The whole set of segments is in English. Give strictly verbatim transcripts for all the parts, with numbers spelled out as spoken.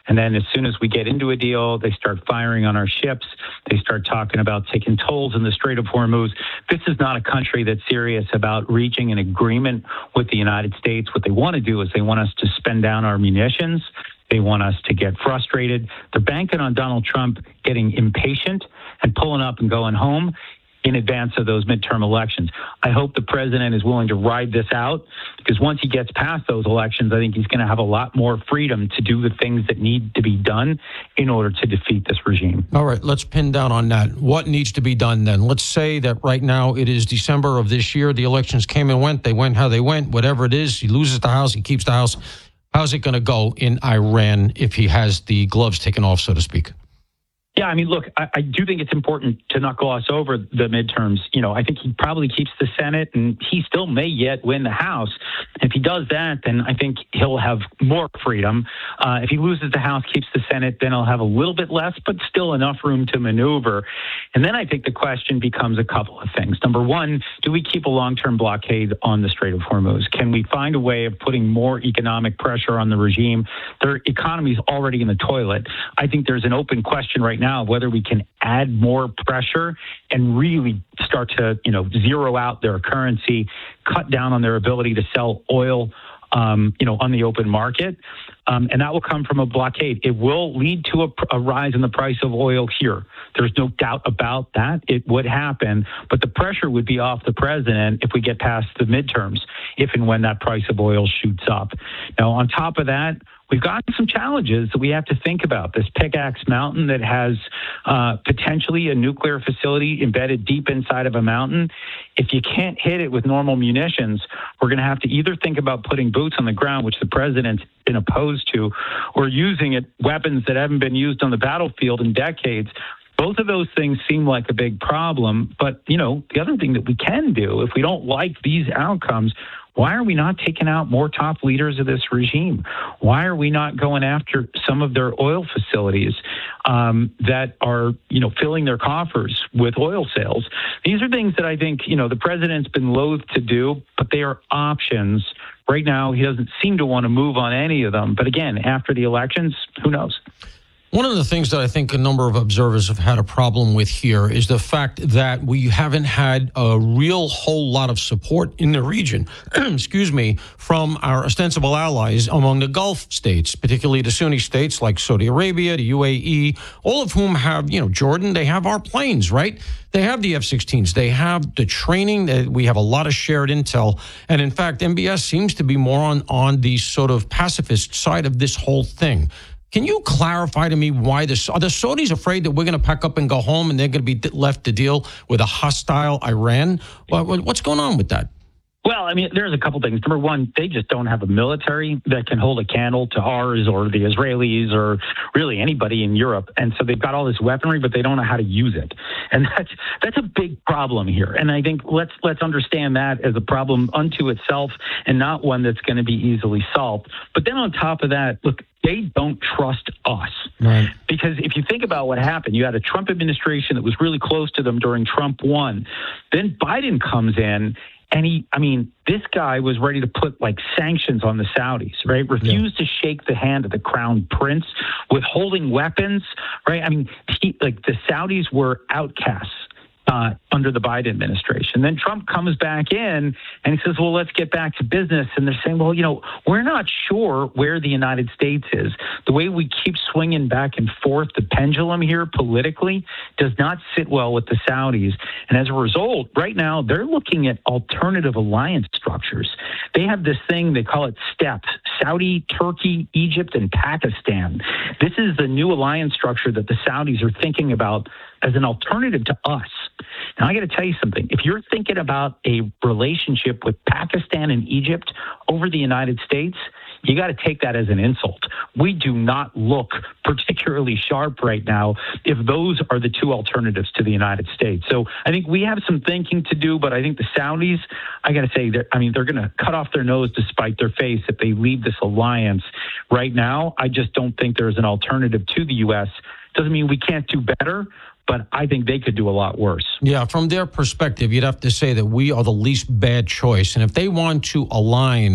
And then as soon as we get into a deal, they start firing on our ships. They start talking about taking tolls in the Strait of Hormuz. This is not a country that's serious about reaching an agreement with the United States. What they want to do is they want us to spend down our munitions. They want us to get frustrated. They're banking on Donald Trump getting impatient and pulling up and going home in advance of those midterm elections. I hope the president is willing to ride this out, because once he gets past those elections, I think he's going to have a lot more freedom to do the things that need to be done in order to defeat this regime. All right, let's pin down on that. What needs to be done then? Let's say that right now it is December of this year. The elections came and went. They went how they went. Whatever it is, he loses the House, he keeps the House. How's it going to go in Iran if he has the gloves taken off, so to speak? Yeah, I mean, look, I, I do think it's important to not gloss over the midterms. You know, I think he probably keeps the Senate, and he still may yet win the House. If he does that, then I think he'll have more freedom. Uh, if he loses the House, keeps the Senate, then he'll have a little bit less, but still enough room to maneuver. And then I think the question becomes a couple of things. Number one, do we keep a long-term blockade on the Strait of Hormuz? Can we find a way of putting more economic pressure on the regime? Their economy is already in the toilet. I think there's an open question right now now whether we can add more pressure and really start to, you know, zero out their currency, cut down on their ability to sell oil, um, you know, on the open market. Um, and that will come from a blockade. It will lead to a, a rise in the price of oil here. There's no doubt about that. It would happen, but the pressure would be off the president if we get past the midterms, if and when that price of oil shoots up. Now, on top of that, we've got some challenges that we have to think about. This Pickaxe Mountain that has uh, potentially a nuclear facility embedded deep inside of a mountain. If you can't hit it with normal munitions, we're going to have to either think about putting boots on the ground, which the president's been opposed to, or using it, weapons that haven't been used on the battlefield in decades. Both of those things seem like a big problem. But, you know, the other thing that we can do, if we don't like these outcomes, why are we not taking out more top leaders of this regime? Why are we not going after some of their oil facilities um, that are, you know, filling their coffers with oil sales? These are things that I think, you know, the president's been loath to do, but they are options. Right now, he doesn't seem to want to move on any of them. But again, after the elections, who knows? One of the things that I think a number of observers have had a problem with here is the fact that we haven't had a real whole lot of support in the region, excuse me, from our ostensible allies among the Gulf states, particularly the Sunni states like Saudi Arabia, the U A E, all of whom have, you know, Jordan, they have our planes, right? They have the F sixteens. They have the training. We have a lot of shared intel. And in fact, M B S seems to be more on, on the sort of pacifist side of this whole thing. Can you clarify to me why the, are the Saudis afraid that we're going to pack up and go home and they're going to be left to deal with a hostile Iran? What's going on with that? Well, I mean, there's a couple things. Number one, they just don't have a military that can hold a candle to ours or the Israelis or really anybody in Europe. And so they've got all this weaponry, but they don't know how to use it. And that's that's a big problem here. And I think let's let's understand that as a problem unto itself and not one that's going to be easily solved. But then on top of that, look, they don't trust us. Right. Because if you think about what happened, you had a Trump administration that was really close to them during Trump one. Then Biden comes in. And he, I mean, this guy was ready to put like sanctions on the Saudis, right? Refused yeah. to shake the hand of the crown prince, withholding weapons, right? I mean, he, like the Saudis were outcasts uh, under the Biden administration. Then Trump comes back in and he says, well, let's get back to business. And they're saying, well, you know, we're not sure where the United States is. The way we keep swinging back and forth, the pendulum here politically does not sit well with the Saudis. And as a result, right now, they're looking at alternative alliance structures. They have this thing, they call it STEP, Saudi, Turkey, Egypt, and Pakistan. This is the new alliance structure that the Saudis are thinking about as an alternative to us. Now, I got to tell you something. If you're thinking about a relationship with Pakistan and Egypt over the United States, you got to take that as an insult. We do not look particularly sharp right now if those are the two alternatives to the United States. So I think we have some thinking to do, but I think the Saudis, I got to say, I mean, they're going to cut off their nose to spite their face if they leave this alliance. Right now, I just don't think there's an alternative to the U S. Doesn't mean we can't do better, but I think they could do a lot worse. Yeah, from their perspective, you'd have to say that we are the least bad choice. And if they want to align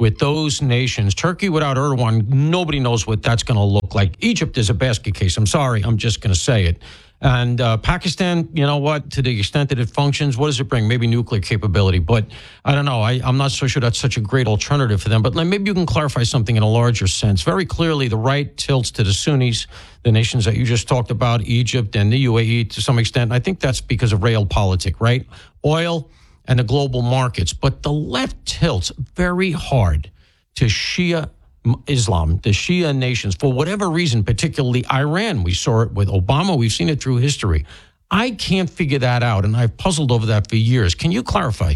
with those nations. Turkey without Erdogan, nobody knows what that's going to look like. Egypt is a basket case. I'm sorry. I'm just going to say it. And uh, Pakistan, you know what, to the extent that it functions, what does it bring? Maybe nuclear capability. But I don't know. I, I'm not so sure that's such a great alternative for them. But maybe you can clarify something in a larger sense. Very clearly, the right tilts to the Sunnis, the nations that you just talked about, Egypt and the U A E to some extent. And I think that's because of realpolitik, right? Oil and the global markets. But the left tilts very hard to Shia Islam, the Shia nations, for whatever reason, particularly Iran. We saw it with Obama. We've seen it through history. I can't figure that out, and I've puzzled over that for years. Can you clarify?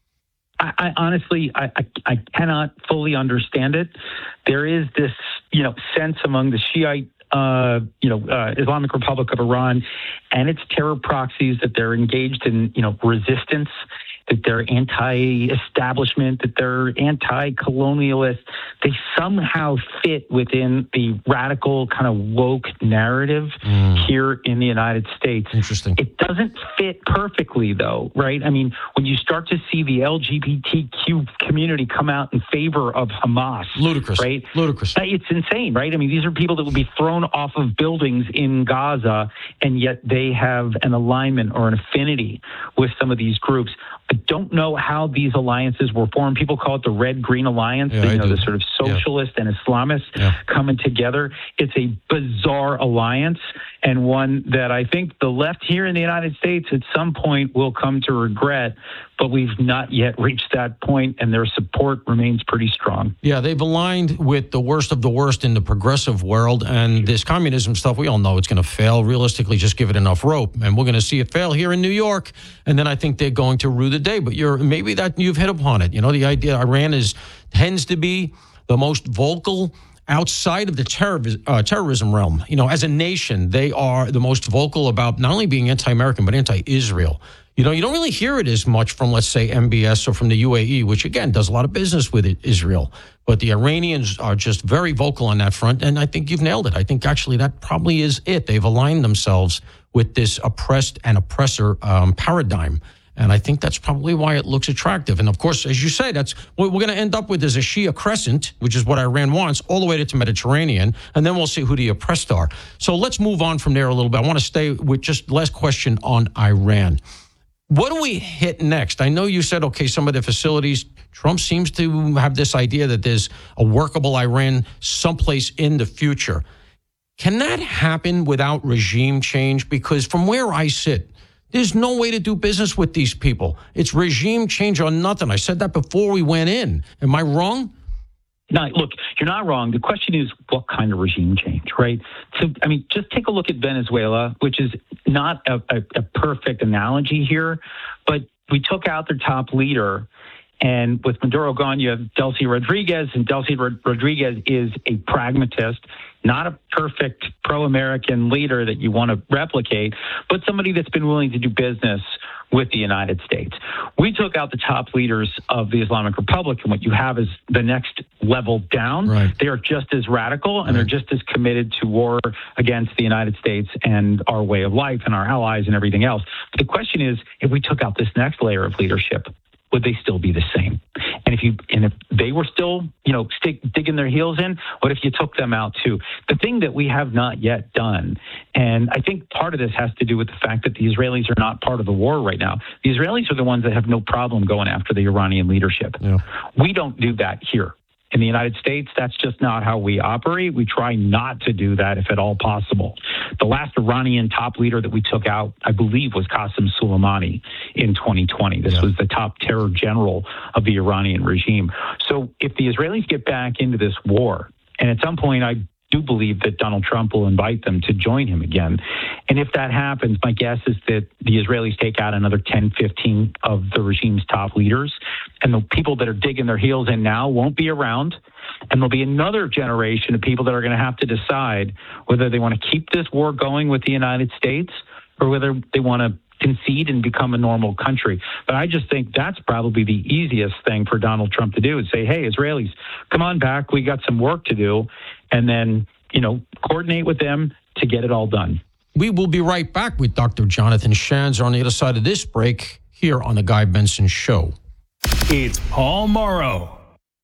I, I honestly, I, I, I cannot fully understand it. There is this, you know, sense among the Shiite, uh, you know, uh, Islamic Republic of Iran and its terror proxies that they're engaged in, you know, resistance, that they're anti-establishment, that they're anti-colonialist. They somehow fit within the radical kind of woke narrative mm. here in the United States. Interesting. It doesn't fit perfectly, though, right? I mean, when you start to see the L G B T Q community come out in favor of Hamas. Ludicrous. Right? Ludicrous. It's insane, right? I mean, these are people that would be thrown off of buildings in Gaza, and yet they have an alignment or an affinity with some of these groups. I don't know how these alliances were formed. People call it the Red-Green Alliance, yeah, the, you know, do. the sort of socialist yeah. and Islamists yeah. coming together. It's a bizarre alliance, and one that I think the left here in the United States at some point will come to regret, but we've not yet reached that point, and their support remains pretty strong. Yeah, they've aligned with the worst of the worst in the progressive world, and this communism stuff, we all know it's going to fail. Realistically, just give it enough rope, and we're going to see it fail here in New York, and then I think they're going to rue the day. But you're maybe that you've hit upon it. You know, the idea Iran is tends to be the most vocal outside of the terror, uh, terrorism realm. You know, as a nation, they are the most vocal about not only being anti-American, but anti-Israel. You know, you don't really hear it as much from, let's say, M B S or from the U A E, which, again, does a lot of business with it, Israel. But the Iranians are just very vocal on that front, and I think you've nailed it. I think, actually, that probably is it. They've aligned themselves with this oppressed and oppressor um, paradigm. And I think that's probably why it looks attractive. And, of course, as you say, that's what we're going to end up with is a Shia crescent, which is what Iran wants, all the way to Mediterranean. And then we'll see who the oppressed are. So let's move on from there a little bit. I want to stay with just last question on Iran. What do we hit next? I know you said, okay, some of the facilities, Trump seems to have this idea that there's a workable Iran someplace in the future. Can that happen without regime change? Because from where I sit, there's no way to do business with these people. It's regime change or nothing. I said that before we went in. Am I wrong? No, look, you're not wrong. The question is, what kind of regime change, right? So, I mean, just take a look at Venezuela, which is not a, a, a perfect analogy here, but we took out their top leader. And with Maduro gone, you have Delcy Rodriguez, and Delcy Rodriguez is a pragmatist, not a perfect pro-American leader that you want to replicate, but somebody that's been willing to do business with the United States. We took out the top leaders of the Islamic Republic, and what you have is the next level down. Right. They are just as radical, and right. they're just as committed to war against the United States and our way of life and our allies and everything else. But the question is, if we took out this next layer of leadership, would they still be the same? And if you and if they were still, you know, stick, digging their heels in, what if you took them out too? The thing that we have not yet done, and I think part of this has to do with the fact that the Israelis are not part of the war right now. The Israelis are the ones that have no problem going after the Iranian leadership. Yeah. We don't do that here. In the United States, that's just not how we operate. We try not to do that if at all possible. The last Iranian top leader that we took out, I believe, was Qasem Soleimani in twenty twenty. This yeah. was the top terror general of the Iranian regime. So if the Israelis get back into this war, and at some point I do believe that Donald Trump will invite them to join him again. And if that happens, my guess is that the Israelis take out another ten, fifteen of the regime's top leaders, and the people that are digging their heels in now won't be around. And there'll be another generation of people that are going to have to decide whether they want to keep this war going with the United States or whether they want to concede and become a normal country. But I just think that's probably the easiest thing for Donald Trump to do is say, hey, Israelis, come on back. We got some work to do. And then, you know, coordinate with them to get it all done. We will be right back with Doctor Jonathan Shands on the other side of this break here on The Guy Benson Show. It's Paul Morrow.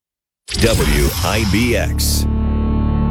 W I B X.